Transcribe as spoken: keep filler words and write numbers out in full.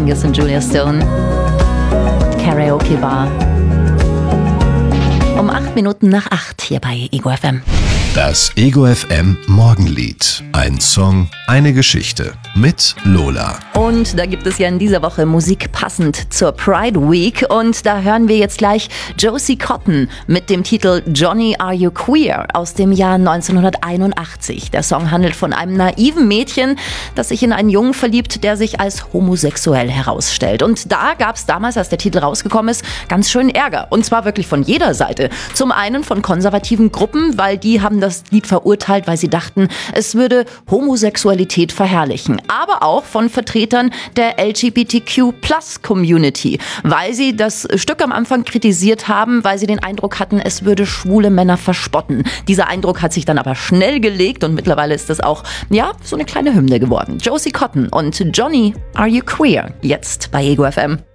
Mingus und Julia Stone. Karaoke Bar. Um acht Minuten nach acht hier bei Ego F M. Das Ego F M Morgenlied. Ein Song, eine Geschichte mit Lola. Und da gibt es ja in dieser Woche Musik passend zur Pride Week. Und da hören wir jetzt gleich Josie Cotton mit dem Titel Johnny, Are You Queer? Aus dem Jahr neunzehnhunderteinundachtzig. Der Song handelt von einem naiven Mädchen, das sich in einen Jungen verliebt, der sich als homosexuell herausstellt. Und da gab es damals, als der Titel rausgekommen ist, ganz schön Ärger. Und zwar wirklich von jeder Seite. Zum einen von konservativen Gruppen, weil die haben das Lied verurteilt, weil sie dachten, es würde Homosexualität verherrlichen. Aber auch von Vertretern der L G B T Q Plus Community, weil sie das Stück am Anfang kritisiert haben, weil sie den Eindruck hatten, es würde schwule Männer verspotten. Dieser Eindruck hat sich dann aber schnell gelegt und mittlerweile ist das auch, ja, so eine kleine Hymne geworden. Josie Cotton und Johnny, Are You Queer? Jetzt bei Ego F M.